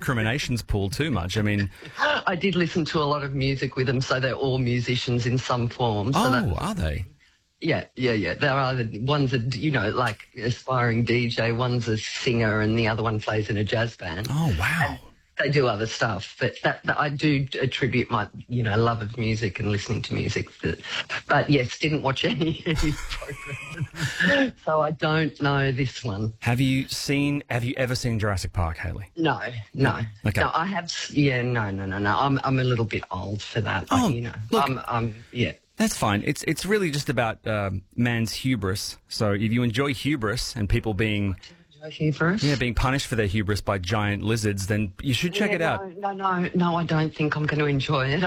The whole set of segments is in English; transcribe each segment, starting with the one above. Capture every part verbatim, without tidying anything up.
recriminations pool too much. I mean... I did listen to a lot of music with them, so they're all musicians in some form. So oh, that, are they? Yeah, yeah, yeah. There are the one's a, you know, like aspiring D J, one's a singer, and the other one plays in a jazz band. Oh, wow. And they do other stuff, but that, that I do attribute my, you know, love of music and listening to music. But, but yes, didn't watch any, any programs, so I don't know this one. Have you seen? Have you ever seen Jurassic Park, Hayley? No, no, okay. no. I have. Yeah, no, no, no, no. I'm I'm a little bit old for that. Oh, like, you know, look, I'm, I'm yeah. That's fine. It's it's really just about um, man's hubris. So if you enjoy hubris and people being hubris, yeah, being punished for their hubris by giant lizards, then you should check yeah, it out. No, no, no, no. I don't think I'm going to enjoy it.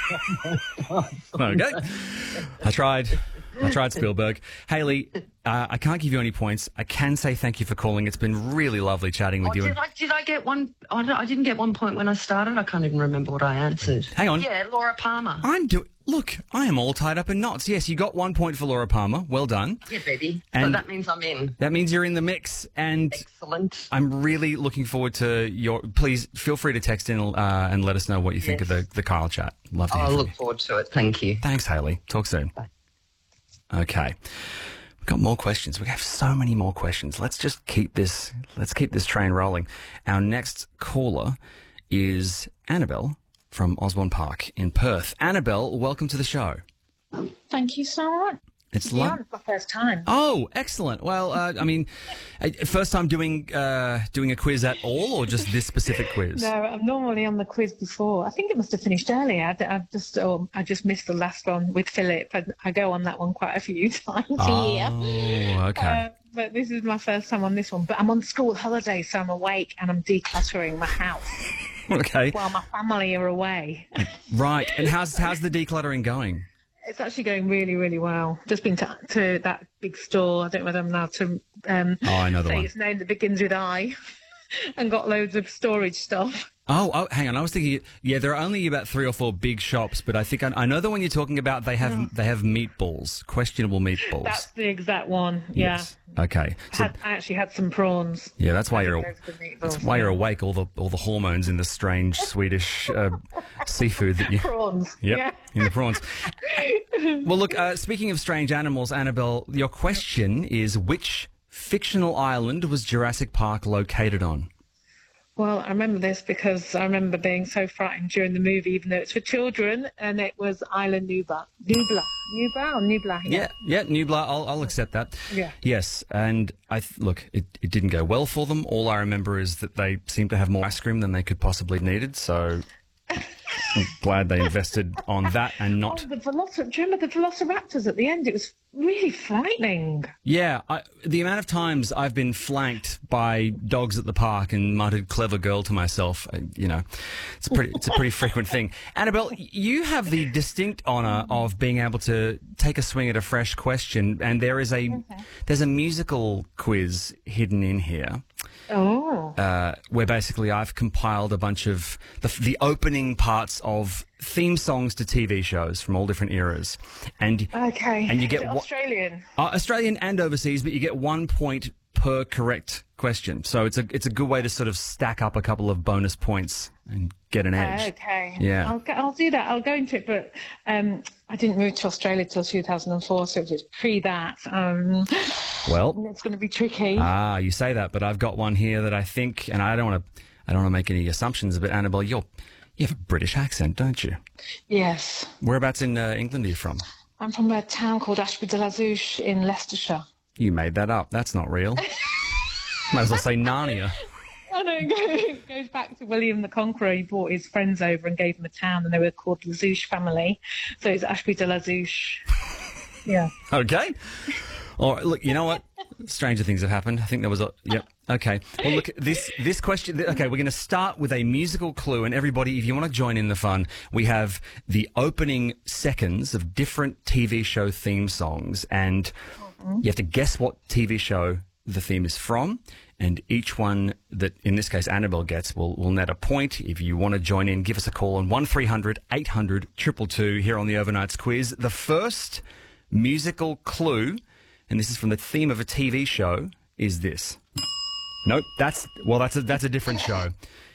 Okay, I tried. I tried Spielberg. Hayley, uh, I can't give you any points. I can say thank you for calling. It's been really lovely chatting with oh, you. Did I, did I get one? I, don't, I didn't get one point when I started. I can't even remember what I answered. Hang on. Yeah, Laura Palmer. I'm doing... Look, I am all tied up in knots. Yes, you got one point for Laura Palmer. Well done. Yeah, baby. And so that means I'm in. That means you're in the mix. And excellent. I'm really looking forward to your... Please feel free to text in uh, and let us know what you think yes. of the, the Kyle chat. Love to hear I'll from look you. forward to it. Thank you. Thanks, Hayley. Talk soon. Bye. Okay. We've got more questions. We have so many more questions. Let's just keep this... Let's keep this train rolling. Our next caller is Annabelle from Osborne Park in Perth. Annabelle, welcome to the show. Thank you so much. It's yeah, lo- it's my first time. Oh, excellent. Well, uh, I mean, first time doing uh, doing a quiz at all, or just this specific quiz? No, I'm normally on the quiz before. I think it must have finished earlier. I, I just oh, I just missed the last one with Philip. I, I go on that one quite a few times oh, a year. Oh, okay. Uh, but this is my first time on this one. But I'm on school holiday, so I'm awake and I'm decluttering my house. Okay. While my family are away. Right. And how's how's the decluttering going? It's actually going really, really well. Just been to, to that big store. I don't know whether I'm allowed to um, oh, I know the say one. its name that begins with I, and got loads of storage stuff. Oh, oh, hang on. I was thinking, yeah, there are only about three or four big shops, but I think I, I know the one you're talking about. They have oh. they have meatballs, questionable meatballs. That's the exact one. Yeah. Yes. Okay. So, had, I actually had some prawns. Yeah, that's why you're that's why you're awake. All the all the hormones in the strange Swedish uh, seafood that you prawns. Yep, yeah. in the prawns. Well, look. Uh, speaking of strange animals, Annabelle, your question is: which fictional island was Jurassic Park located on? Well, I remember this because I remember being so frightened during the movie, even though it's for children, and it was Island Nubla. Nubla. Nubla or Nubla? Yeah, yeah, yeah Nubla. I'll, I'll accept that. Yeah. Yes, and I th- look, it, it didn't go well for them. All I remember is that they seemed to have more ice cream than they could possibly needed, so I'm glad they invested on that and not... Oh, the velociraptor. Do you remember the velociraptors at the end? It was really frightening. Yeah, I, the amount of times I've been flanked by dogs at the park and muttered "clever girl" to myself, uh, you know, it's a pretty, it's a pretty frequent thing. Annabelle, you have the distinct honour of being able to take a swing at a fresh question, and there is a okay. there's a musical quiz hidden in here. Oh. Uh, where basically I've compiled a bunch of the, the opening parts of theme songs to T V shows from all different eras, and okay, and you get Is it Australian, uh, Australian and overseas, but you get one point per correct question. So it's a it's a good way to sort of stack up a couple of bonus points and get an edge. Uh, okay, yeah, I'll I'll do that. I'll go into it, but um, I didn't move to Australia till two thousand four, so it was pre that. Um, well, it's going to be tricky. Ah, you say that, but I've got one here that I think, and I don't want to I don't want to make any assumptions, but Annabelle, you're You have a British accent, don't you? Yes. Whereabouts in uh, England are you from? I'm from a town called Ashby de la Zouch in Leicestershire. You made that up. That's not real. Might as well say Narnia. I know, it goes back to William the Conqueror. He brought his friends over and gave them a town, and they were called the Zouch family. So it's Ashby de la Zouch. Yeah. Okay. Or look, you know what? Stranger things have happened. I think there was a... Yep. Okay. Well, look, this this question... Okay, we're going to start with a musical clue. And everybody, if you want to join in the fun, we have the opening seconds of different T V show theme songs. And mm-hmm. you have to guess what T V show the theme is from. And each one that, in this case, Annabelle gets will, will net a point. If you want to join in, give us a call on one three hundred eight hundred two two two here on the Overnights Quiz. The first musical clue... and this is from the theme of a T V show, is this. Nope, that's, well, that's a, that's a different show.